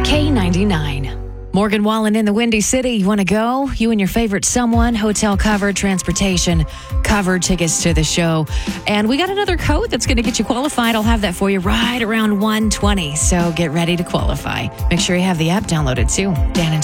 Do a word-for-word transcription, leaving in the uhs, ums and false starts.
K ninety-nine. Morgan Wallen in the Windy City. You want to go? You and your favorite someone, hotel covered, transportation covered, tickets to the show. And we got another code that's going to get you qualified. I'll have that for you right around one twenty. So get ready to qualify. Make sure you have the app downloaded too. Dan and